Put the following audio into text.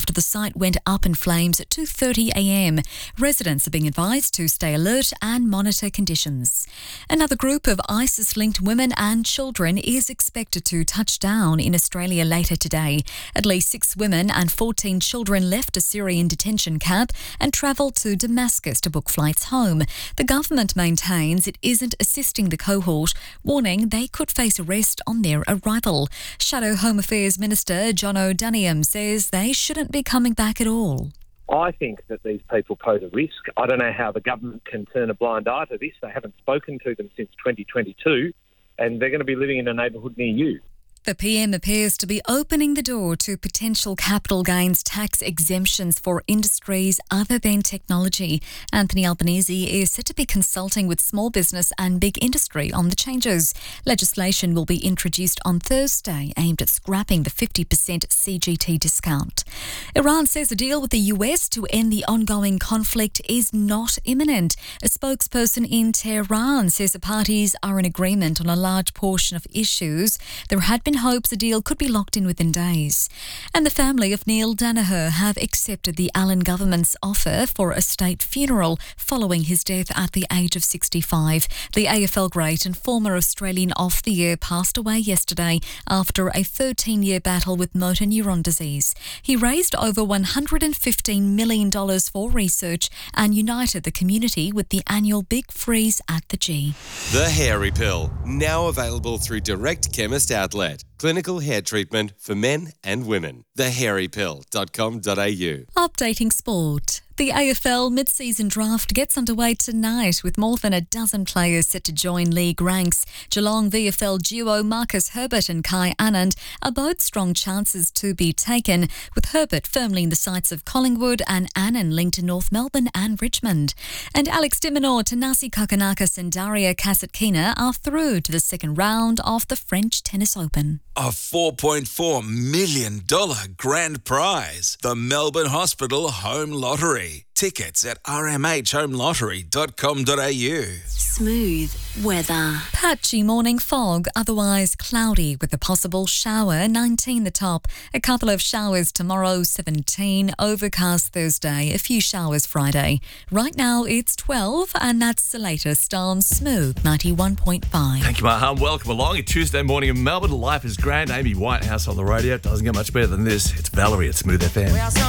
after the site went up in flames at 2:30 a.m. Residents are being advised to stay alert and monitor conditions. Another group of ISIS-linked women and children is expected to touch down in Australia later today. At least 6 women and 14 children left a Syrian detention camp and travelled to Damascus to book flights home. The government maintains it isn't assisting the cohort, warning they could face arrest on their arrival. Shadow Home Affairs Minister John O'Daniam says they shouldn't be coming back at all. I think that these people pose a risk. I don't know how the government can turn a blind eye to this. They haven't spoken to them since 2022, and they're going to be living in a neighbourhood near you. The PM appears to be opening the door to potential capital gains tax exemptions for industries other than technology. Anthony Albanese is said to be consulting with small business and big industry on the changes. Legislation will be introduced on Thursday aimed at scrapping the 50% CGT discount. Iran says a deal with the US to end the ongoing conflict is not imminent. A spokesperson in Tehran says the parties are in agreement on a large portion of issues. There had been hopes a deal could be locked in within days. And the family of Neil Danaher have accepted the Allen government's offer for a state funeral following his death at the age of 65. The AFL great and former Australian off-the-air passed away yesterday after a 13-year battle with motor neuron disease. He raised over $115 million for research and united the community with the annual Big Freeze at the G. The Hairy Pill, now available through Direct Chemist Outlet. Clinical hair treatment for men and women. thehairypill.com.au. Updating sport. The AFL mid-season draft gets underway tonight with more than a dozen players set to join league ranks. Geelong VFL duo Marcus Herbert and Kai Anand are both strong chances to be taken, with Herbert firmly in the sights of Collingwood and Anand linked to North Melbourne and Richmond. And Alex de Minaur, Thanasi Kokkinakis and Daria Kasatkina are through to the second round of the French Tennis Open. A $4.4 million grand prize. The Melbourne Hospital Home Lottery. Tickets at rmhhomelottery.com.au. Smooth weather. Patchy morning fog, otherwise cloudy with a possible shower, 19 the top. A couple of showers tomorrow, 17. Overcast Thursday, a few showers Friday. Right now it's 12 and that's the latest on Smooth 91.5. Thank you, Maham. Welcome along. A Tuesday morning in Melbourne. Life is grand. Amy Whitehouse on the radio. Doesn't get much better than this. It's Valerie at Smooth FM.